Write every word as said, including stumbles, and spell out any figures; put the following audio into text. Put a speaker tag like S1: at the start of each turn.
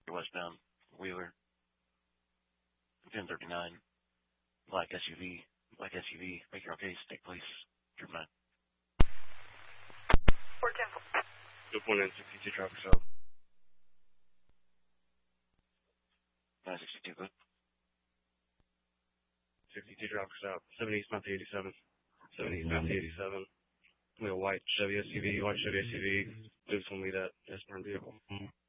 S1: westbound, Wheeler, ten thirty-nine, black S U V, black S U V, make your own case, take place, trip nine.
S2: four ten.
S3: Good point in sixty-two traffic stop.
S1: nine sixty-two, good.
S3: sixty-two traffic stop, seven eastbound to eighty-seven. seven eastbound to eighty-seven. We have a white Chevy S U V, white Chevy S U V, lives will meet at S-Burn vehicle.